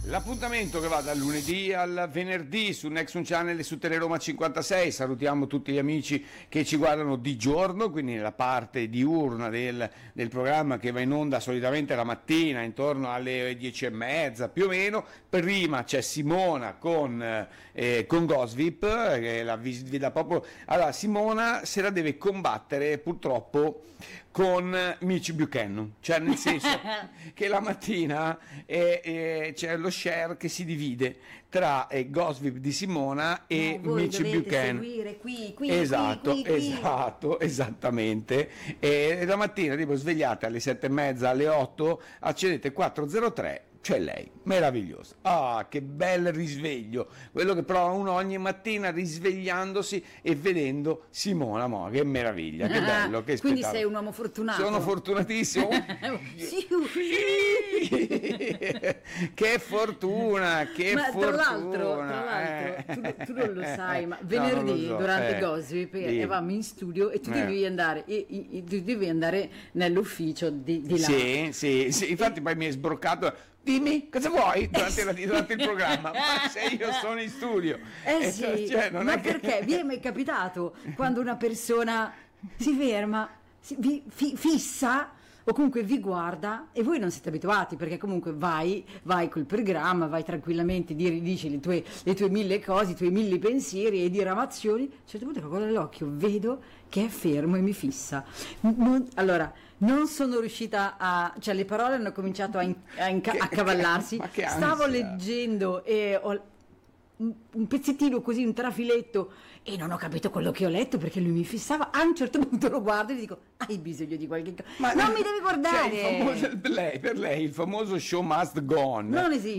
L'appuntamento che va dal lunedì al venerdì su Nexon Channel e su Teleroma 56. Salutiamo tutti gli amici che ci guardano di giorno, quindi nella parte diurna del programma che va in onda solitamente la mattina intorno alle 10:30 più o meno. Prima c'è Simona con Gosvip, che la veda proprio. Allora, Simona se la deve combattere purtroppo con Mitch Buchanan, cioè nel senso che la mattina c'è lo share che si divide tra Gosvip di Simona e Mitch Buchanan. Seguire qui, esatto, qui. esatto, esattamente. E la mattina tipo svegliate alle 7:30, alle 8, accendete 403. C'è lei, meravigliosa. Ah, che bel risveglio, quello che prova uno ogni mattina risvegliandosi e vedendo Simona Mo, che meraviglia, che bello, che quindi spettacolo. sei un uomo fortunato. Sono fortunatissimo. Sì. Che fortuna, che ma fortuna. Tra l'altro tu non lo sai, ma venerdì non lo so, durante Gossip eravamo in studio e tu devi andare nell'ufficio di là. Sì, infatti poi mi è sbroccato. Dimmi, cosa vuoi durante il programma? Ma se io sono in studio. Sì, cioè, non ma è perché? Vi è mai capitato quando una persona si ferma, fissa o comunque vi guarda e voi non siete abituati, perché comunque vai col programma, vai tranquillamente, dici le tue 1000 cose, i tuoi 1000 pensieri e diramazioni, a un certo punto con l'occhio vedo che è fermo e mi fissa. Allora, non sono riuscita cioè le parole hanno cominciato a accavallarsi. Ma che ansia. Stavo leggendo e ho un pezzettino così, un trafiletto, e non ho capito quello che ho letto perché lui mi fissava. A un certo punto lo guardo e gli dico: hai bisogno di qualche cosa? Ma non mi devi guardare. Cioè, per lei il famoso show must go on non esiste.